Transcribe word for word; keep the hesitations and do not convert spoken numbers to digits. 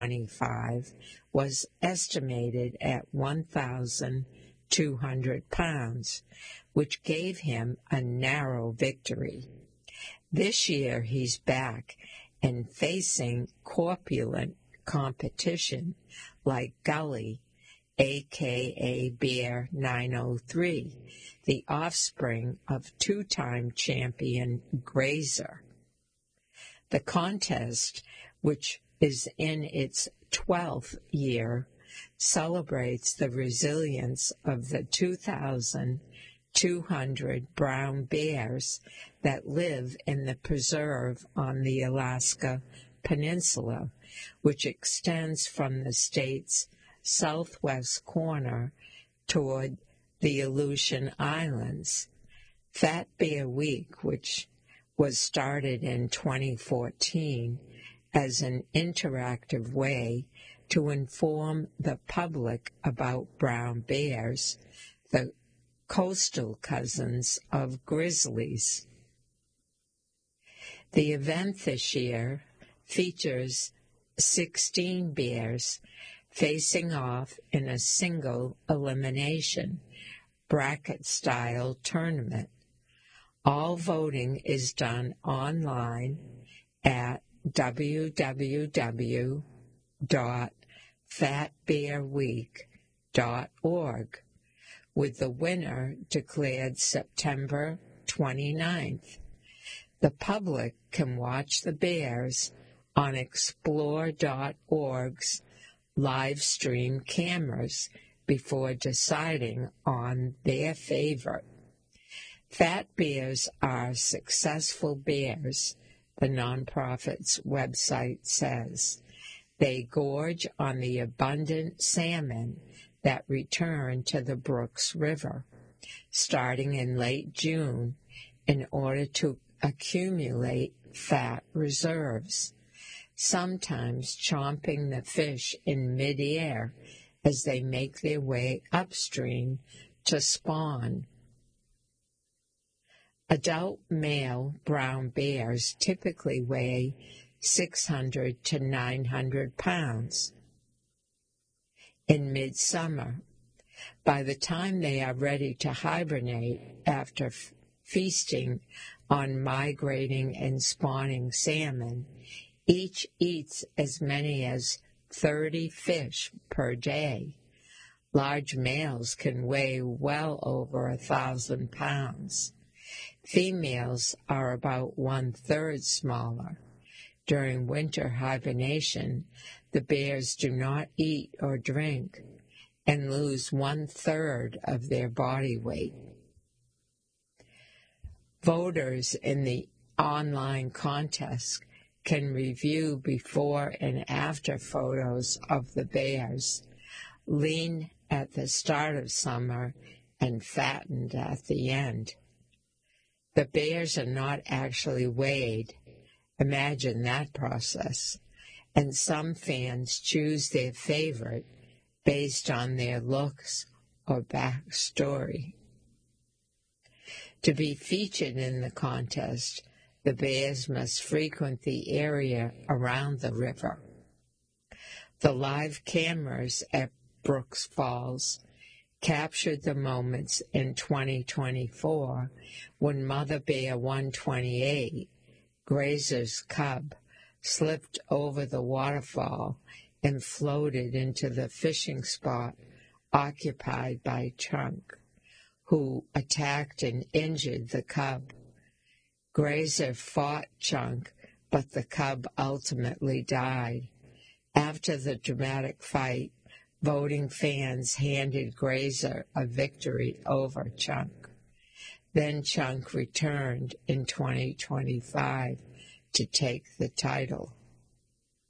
twenty-five was estimated at one thousand two hundred pounds, which gave him a narrow victory. This year he's back and facing corpulent competition like Gully, aka Bear nine oh three, the offspring of two-time champion Grazer. The contest, which is in its twelfth year, celebrates the resilience of the two thousand two hundred brown bears that live in the preserve on the Alaska Peninsula, which extends from the state's southwest corner toward the Aleutian Islands. Fat Bear Week, which was started in twenty fourteen as an interactive way to inform the public about brown bears, the coastal cousins of grizzlies. The event this year features sixteen bears facing off in a single elimination, bracket-style tournament. All voting is done online at w w w dot fat bear week dot org, with the winner declared September twenty-ninth. The public can watch the bears on explore dot org's live stream cameras before deciding on their favorite. Fat bears are successful bears, the nonprofit's website says. They gorge on the abundant salmon that return to the Brooks River, starting in late June, in order to accumulate fat reserves, sometimes chomping the fish in midair as they make their way upstream to spawn. Adult male brown bears typically weigh six hundred to nine hundred pounds. In midsummer, by the time they are ready to hibernate after f- feasting on migrating and spawning salmon, each eats as many as thirty fish per day. Large males can weigh well over a thousand pounds. Females are about one-third smaller. During winter hibernation, the bears do not eat or drink and lose one-third of their body weight. Voters in the online contest can review before and after photos of the bears, lean at the start of summer and fattened at the end. The bears are not actually weighed. Imagine that process. And some fans choose their favorite based on their looks or backstory. To be featured in the contest, the bears must frequent the area around the river. The live cameras at Brooks Falls captured the moments in twenty twenty-four when Mother Bear one twenty-eight, Grazer's cub, slipped over the waterfall and floated into the fishing spot occupied by Chunk, who attacked and injured the cub. Grazer fought Chunk, but the cub ultimately died. After the dramatic fight, voting fans handed Grazer a victory over Chunk. Then Chunk returned in twenty twenty-five to take the title.